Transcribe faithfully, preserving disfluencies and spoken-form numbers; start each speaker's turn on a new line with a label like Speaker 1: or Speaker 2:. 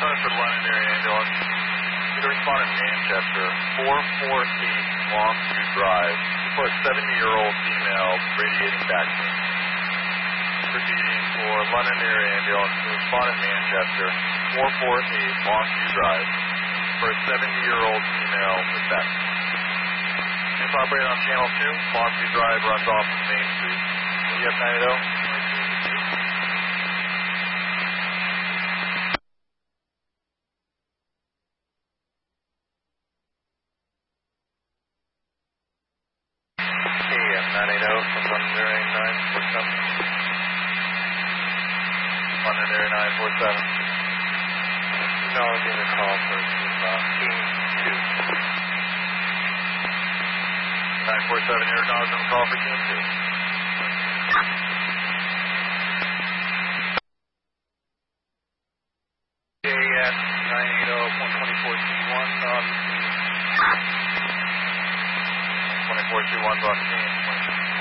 Speaker 1: London for the London area ambulance. Need to respond in Manchester, four four eight Longview Drive. For a seventy-year-old female radiating back pain. Proceeding for London area ambulance to respond in Manchester, four four eight Longview Drive. For a seventy-year-old female with back pain. Units operated on channel two, Longview Drive runs off of Main Street. Yes, nine eight zero. nine eight zero from London area nine four seven. London area nine four seven. Acknowledging the call for uh, team two. nine four seven, you're acknowledging the call for team two. J S nine eight zero one two four two one on team. one two four two one on team.